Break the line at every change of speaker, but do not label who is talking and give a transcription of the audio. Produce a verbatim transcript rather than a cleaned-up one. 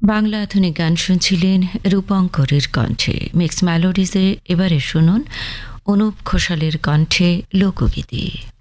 বাংলা আধুনিক গান শুনছিলেন রূপঙ্করের কণ্ঠে। মিক্স মেলোডিজে এবারে শুনুন অনুপ ঘোষালের কণ্ঠে লোকগীতি।